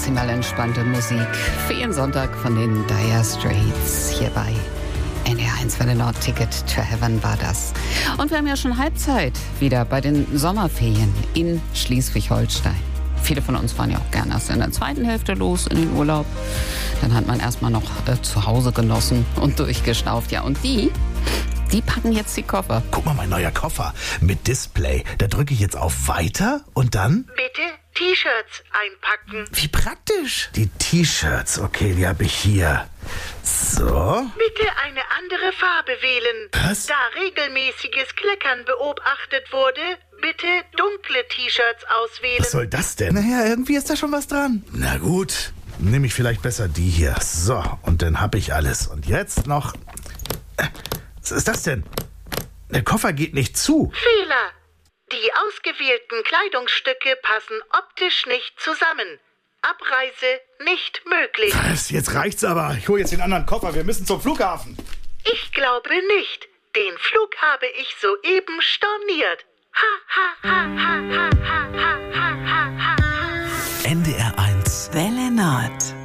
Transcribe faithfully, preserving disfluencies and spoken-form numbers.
maximal entspannte Musik für Ihren Sonntag von den Dire Straits hier bei N D R eins Welle Nord. Ticket to Heaven war das. Und wir haben ja schon Halbzeit wieder bei den Sommerferien in Schleswig-Holstein. Viele von uns fahren ja auch gerne erst in der zweiten Hälfte los in den Urlaub. Dann hat man erstmal noch äh, zu Hause genossen und durchgeschnauft. Ja, und die, die packen jetzt die Koffer. Guck mal, mein neuer Koffer mit Display. Da drücke ich jetzt auf Weiter und dann... Bitte T-Shirts einpacken. Wie praktisch. Die T-Shirts, okay, die habe ich hier. So. Bitte eine andere Farbe wählen. Was? Da regelmäßiges Kleckern beobachtet wurde, bitte dunkle T-Shirts auswählen. Was soll das denn? Naja, irgendwie ist da schon was dran. Na gut, nehme ich vielleicht besser die hier. So, und dann habe ich alles. Und jetzt noch... Was ist das denn? Der Koffer geht nicht zu. Fehler. Die ausgewählten Kleidungsstücke passen optisch nicht zusammen. Abreise nicht möglich. Was? Jetzt reicht's aber. Ich hole jetzt den anderen Koffer. Wir müssen zum Flughafen. Ich glaube nicht. Den Flug habe ich soeben storniert. Ha, ha, ha, ha, ha, ha, ha, ha, ha. N D R eins Welle Nord.